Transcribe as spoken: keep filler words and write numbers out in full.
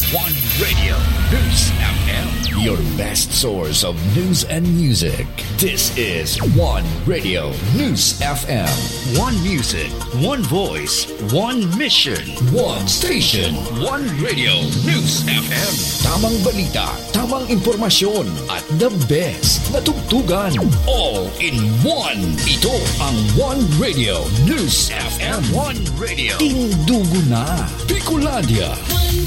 One Radio News F M, your best source of news and music. This is One Radio News F M. One music, one voice, one mission, one station. One Radio News F M. Tamang balita, tamang impormasyon, at the best na tugtugan. All in one. Ito ang One Radio News F M. One Radio. Tindugo na. Bicolandia.